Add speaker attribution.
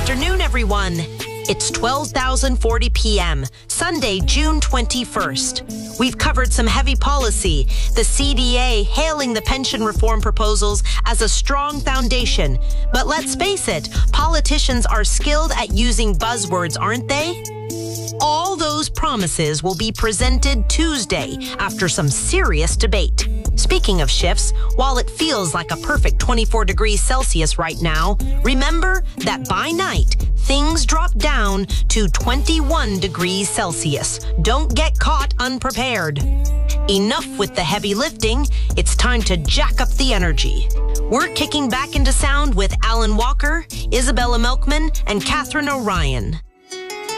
Speaker 1: afternoon, everyone. It's 12,040 p.m., Sunday, June 21st. We've covered some heavy policy, the CDA hailing the pension reform proposals as a strong foundation. But let's face it, politicians are skilled at using buzzwords, aren't they? All those promises will be presented Tuesday after some serious debate. Speaking of shifts, while it feels like a perfect 24 degrees Celsius right now, remember that by night, things drop down to 21 degrees Celsius. Don't get caught unprepared. Enough with the heavy lifting. It's time to jack up the energy. We're kicking back into sound with Alan Walker, Isabella Milkman, and Catherine O'Ryan.